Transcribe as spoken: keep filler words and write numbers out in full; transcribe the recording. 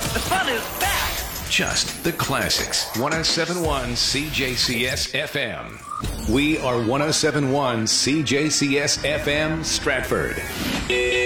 The fun is back. Just the classics. one oh seven point one C J C S F M. We are one oh seven point one C J C S F M Stratford.